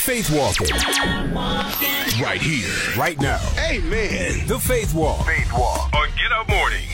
Faith Walking. Right here, right now. Amen. The Faith Walk. Faith Walk on Get Up Morning.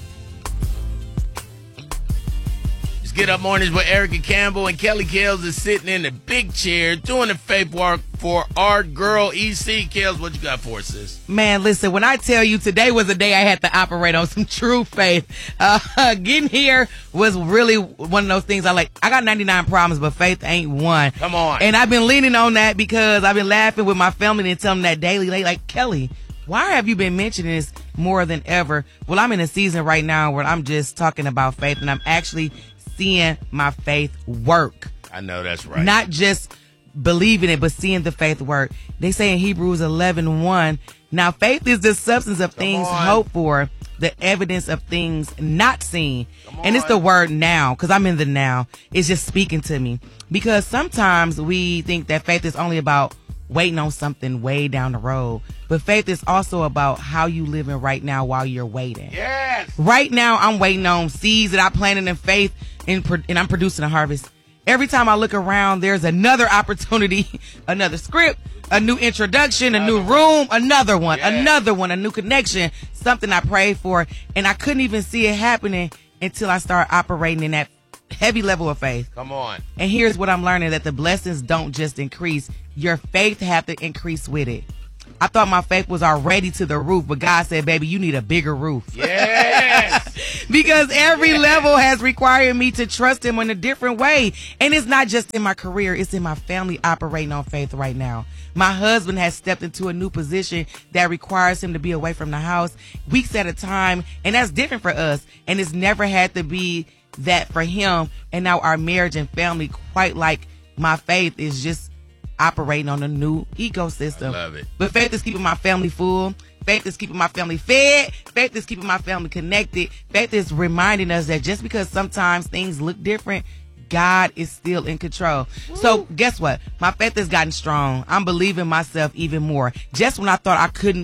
It's Get Up Mornings with Erica Campbell and Kelly Kales is sitting in the big chair doing the Faith Walk for our girl EC. Kales, what you got for us, sis? Man, listen, when I tell you today was a day I had to operate on some true faith, getting here was really one of those things I got 99 problems, but faith ain't one. Come on. And I've been leaning on that because I've been laughing with my family and telling them that daily. They like, Kelly, why have you been mentioning this more than ever? Well, I'm in a season right now where I'm just talking about faith and I'm actually seeing my faith work. I know that's right. Not just believing it, but seeing the faith work. They say in Hebrews 11:1, now faith is the substance of things hoped for, the evidence of things not seen. And it's the word now, because I'm in the now. It's just speaking to me. Because sometimes we think that faith is only about waiting on something way down the road. But faith is also about how you living right now while you're waiting. Yes. Right now, I'm waiting on seeds that I planted in faith, and I'm producing a harvest. Every time I look around, there's another opportunity, another script, a new introduction, a new room, another one, a new connection, something I prayed for. And I couldn't even see it happening until I started operating in that heavy level of faith. Come on. And here's what I'm learning, that the blessings don't just increase. Your faith have to increase with it. I thought my faith was already to the roof, but God said, baby, you need a bigger roof. Yes. Because every level has required me to trust him in a different way. And it's not just in my career, it's in my family operating on faith right now. My husband has stepped into a new position that requires him to be away from the house weeks at a time. And that's different for us. And it's never had to be that for him. And now our marriage and family, quite like my faith, is just operating on a new ecosystem. I love it. But faith is keeping my family full. Faith is keeping my family fed. Faith is keeping my family connected. Faith is reminding us that just because sometimes things look different, God is still in control. Woo. So guess what? My faith has gotten strong. I'm believing myself even more. Just when I thought I couldn't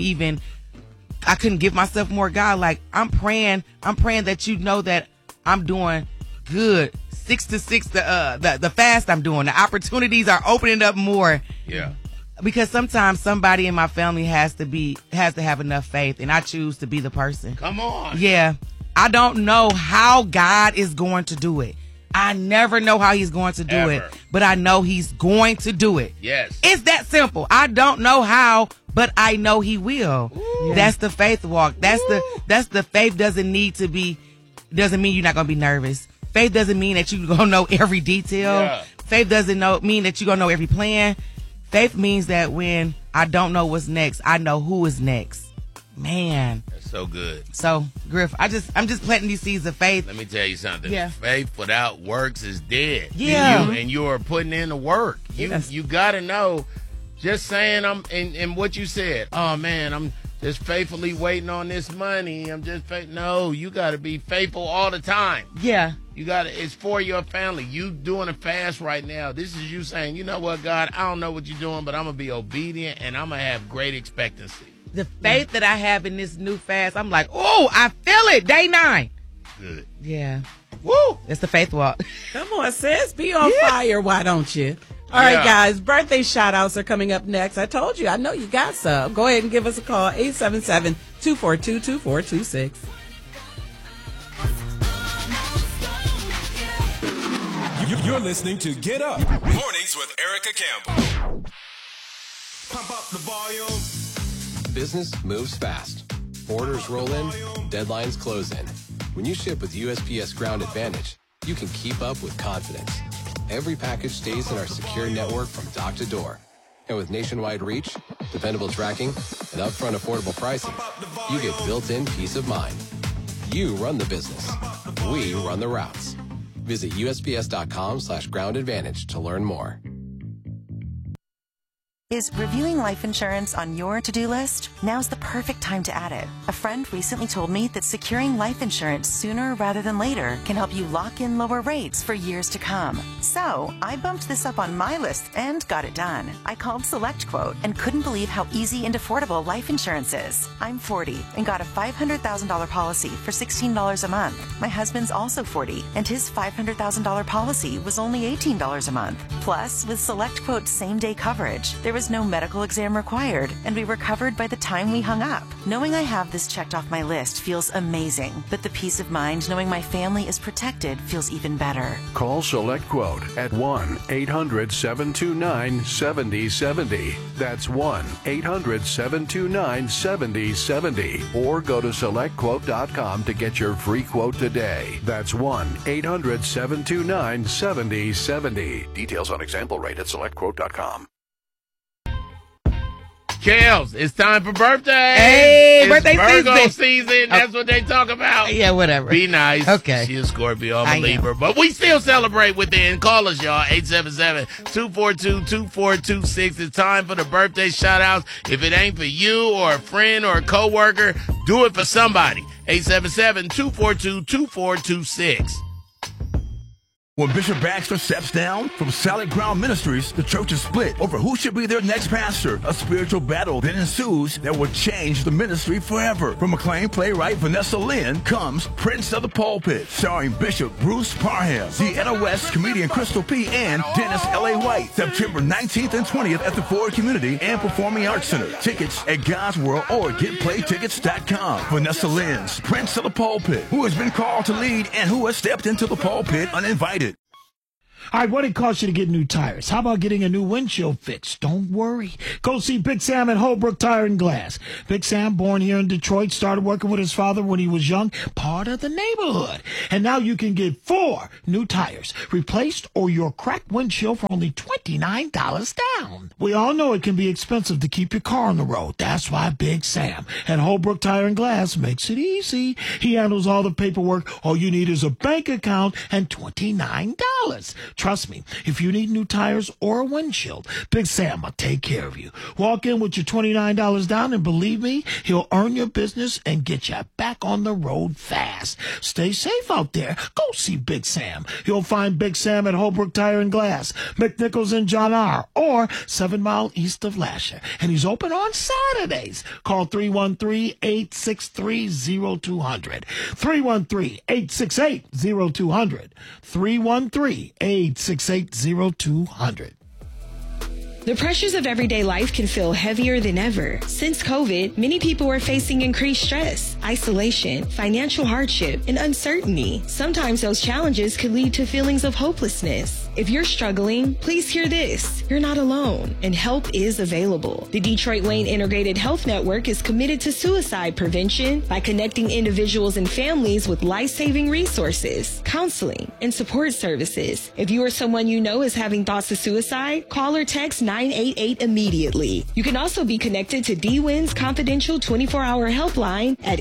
give myself more, God, like I'm praying that you know that I'm doing good. 6 to 6, the fast I'm doing, the opportunities are opening up more. Yeah. Because sometimes somebody in my family has to have enough faith, and I choose to be the person. Come on. Yeah. I don't know how God is going to do it. I never know how he's going to do it, but I know he's going to do it. Yes. It's that simple. I don't know how, but I know he will. Ooh. That's the faith walk. That's the faith doesn't mean you're not going to be nervous. Faith doesn't mean that you're going to know every detail. Yeah. Faith doesn't mean that you're going to know every plan. Faith means that when I don't know what's next, I know who is next. Man. That's so good. So, Griff, I'm just planting these seeds of faith. Let me tell you something. Yeah. Faith without works is dead. Yeah. And you are putting in the work. You got to know, just saying and what you said, oh, man, I'm just faithfully waiting on this money. No, you got to be faithful all the time. Yeah. It's for your family. You doing a fast right now. This is you saying, you know what, God, I don't know what you're doing, but I'm going to be obedient and I'm going to have great expectancy. The faith that I have in this new fast, I'm like, oh, I feel it. Day 9. Good. Yeah. Woo! It's the faith walk. Come on, sis. Be on fire. Why don't you? All right, guys. Birthday shout-outs are coming up next. I told you. I know you got some. Go ahead and give us a call. 877-242-2426. You're listening to Get Up Mornings with Erica Campbell. Pump up the volume. Business moves fast. Orders roll in, deadlines close in. When you ship with USPS Ground Advantage, you can keep up with confidence. Every package stays in our secure network from dock to door. And with nationwide reach, dependable tracking, and upfront affordable pricing, you get built-in peace of mind. You run the business. We run the routes. Visit USPS.com/groundadvantage to learn more. Is reviewing life insurance on your to-do list? Now's the perfect time to add it. A friend recently told me that securing life insurance sooner rather than later can help you lock in lower rates for years to come. So, I bumped this up on my list and got it done. I called SelectQuote and couldn't believe how easy and affordable life insurance is. I'm 40 and got a $500,000 policy for $16 a month. My husband's also 40 and his $500,000 policy was only $18 a month. Plus, with SelectQuote's same-day coverage, there was no medical exam required, and we were covered by the time we hung up. Knowing I have this checked off my list feels amazing, but the peace of mind knowing my family is protected feels even better. Call SelectQuote at 1-800-729-7070. That's 1-800-729-7070. Or go to SelectQuote.com to get your free quote today. That's 1-800-729-7070. Details on example rate at SelectQuote.com. Kels, it's time for birthday. Hey, it's birthday Virgo season. That's what they talk about. Yeah, whatever. Be nice. Okay. She's a Scorpio. I'm a Libra. But we still celebrate within. Call us, y'all. 877-242-2426. It's time for the birthday shout-outs. If it ain't for you or a friend or a coworker, do it for somebody. 877-242-2426. When Bishop Baxter steps down from Solid Ground Ministries, the church is split over who should be their next pastor. A spiritual battle then ensues that will change the ministry forever. From acclaimed playwright Vanessa Lynn comes Prince of the Pulpit, starring Bishop Bruce Parham, Deanna West, comedian Crystal P., and Dennis L.A. White. September 19th and 20th at the Ford Community and Performing Arts Center. Tickets at God's World or GetPlayTickets.com. Vanessa Lynn's Prince of the Pulpit, who has been called to lead and who has stepped into the pulpit uninvited. All right, what it costs you to get new tires? How about getting a new windshield fix? Don't worry. Go see Big Sam at Holbrook Tire and Glass. Big Sam, born here in Detroit, started working with his father when he was young, part of the neighborhood. And now you can get 4 new tires replaced or your cracked windshield for only $29 down. We all know it can be expensive to keep your car on the road. That's why Big Sam at Holbrook Tire and Glass makes it easy. He handles all the paperwork. All you need is a bank account and $29. Trust me, if you need new tires or a windshield, Big Sam will take care of you. Walk in with your $29 down, and believe me, he'll earn your business and get you back on the road fast. Stay safe out there. Go see Big Sam. You'll find Big Sam at Holbrook Tire and Glass, McNichols and John R., or 7 Mile east of Lasher. And he's open on Saturdays. Call 313-863-0200. 313-868-0200. 313-868-0200. The pressures of everyday life can feel heavier than ever. Since COVID, many people are facing increased stress, isolation, financial hardship, and uncertainty. Sometimes those challenges could lead to feelings of hopelessness. If you're struggling, please hear this. You're not alone, and help is available. The Detroit Wayne Integrated Health Network is committed to suicide prevention by connecting individuals and families with life-saving resources, counseling, and support services. If you or someone you know is having thoughts of suicide, call or text 988 immediately. You can also be connected to DWIN's confidential 24-hour helpline at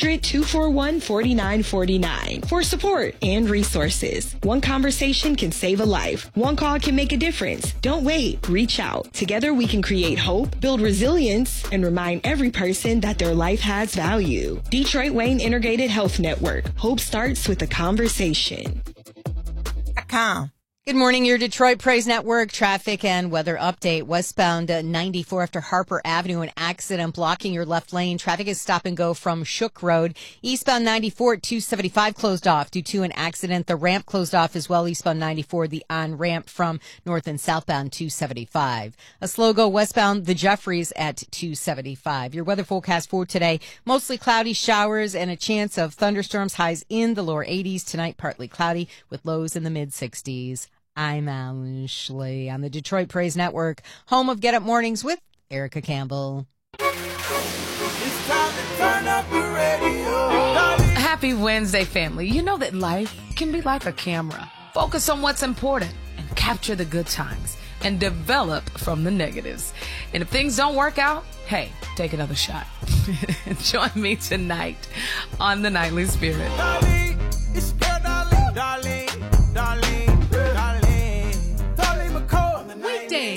800-241-4949 for support and resources. One conversation can save a life. One call can make a difference. Don't wait. Reach out. Together we can create hope, build resilience, and remind every person that their life has value. Detroit Wayne Integrated Health Network. Hope starts with a conversation. Good morning, your Detroit Praise Network traffic and weather update. Westbound 94 after Harper Avenue, an accident blocking your left lane. Traffic is stop and go from Shook Road. Eastbound 94 at 275 closed off due to an accident. The ramp closed off as well. Eastbound 94, the on-ramp from north and southbound 275. A slow go westbound the Jeffries at 275. Your weather forecast for today, mostly cloudy, showers, and a chance of thunderstorms. Highs in the lower 80s. Tonight, partly cloudy with lows in the mid-60s. I'm Ashley on the Detroit Praise Network, home of Get Up Mornings with Erica Campbell. It's time to turn up the radio. Happy Wednesday, family. You know that life can be like a camera. Focus on what's important and capture the good times and develop from the negatives. And if things don't work out, hey, take another shot. Join me tonight on the Nightly Spirit. Darling, it's your darling, darling, darling. Weekdays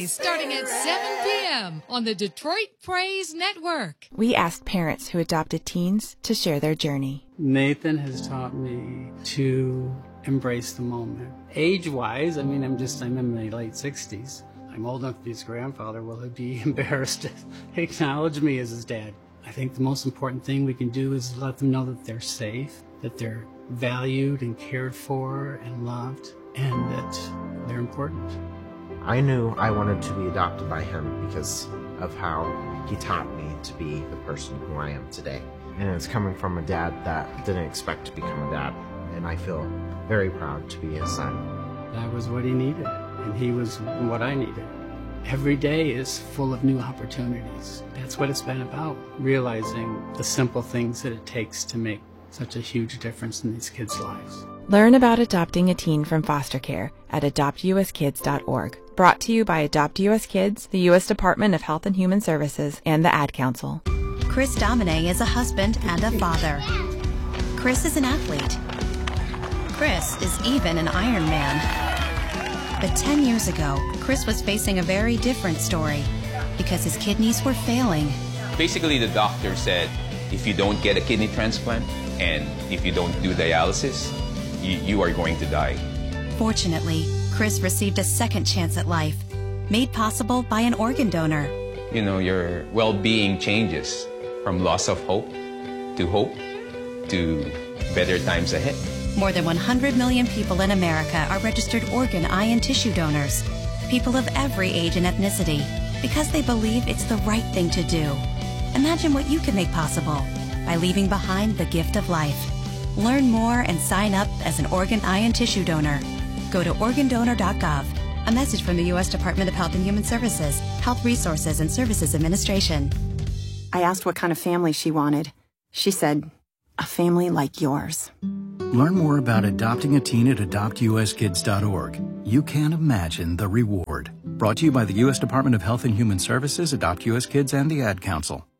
Fridays starting at 7 p.m. on the Detroit Praise Network. We asked parents who adopted teens to share their journey. Nathan has taught me to embrace the moment. Age-wise, I'm in my late 60s. I'm old enough to be his grandfather. Will he be embarrassed to acknowledge me as his dad? I think the most important thing we can do is let them know that they're safe, that they're valued and cared for and loved, and that they're important. I knew I wanted to be adopted by him because of how he taught me to be the person who I am today. And it's coming from a dad that didn't expect to become a dad, and I feel very proud to be his son. That was what he needed, and he was what I needed. Every day is full of new opportunities. That's what it's been about, realizing the simple things that it takes to make such a huge difference in these kids' lives. Learn about adopting a teen from foster care at adoptuskids.org. Brought to you by Adopt US Kids, the U.S. Department of Health and Human Services, and the Ad Council. Chris Domine is a husband and a father. Chris is an athlete. Chris is even an Iron Man. But 10 years ago, Chris was facing a very different story because his kidneys were failing. Basically, the doctor said, if you don't get a kidney transplant and if you don't do dialysis, you are going to die. Fortunately, Chris received a second chance at life, made possible by an organ donor. You know, your well-being changes from loss of hope to better times ahead. More than 100 million people in America are registered organ, eye, and tissue donors. People of every age and ethnicity, because they believe it's the right thing to do. Imagine what you can make possible by leaving behind the gift of life. Learn more and sign up as an organ, eye, and tissue donor. Go to organdonor.gov. A message from the U.S. Department of Health and Human Services, Health Resources and Services Administration. I asked what kind of family she wanted. She said, a family like yours. Learn more about adopting a teen at adoptuskids.org. You can't imagine the reward. Brought to you by the U.S. Department of Health and Human Services, Adopt U.S. Kids, and the Ad Council.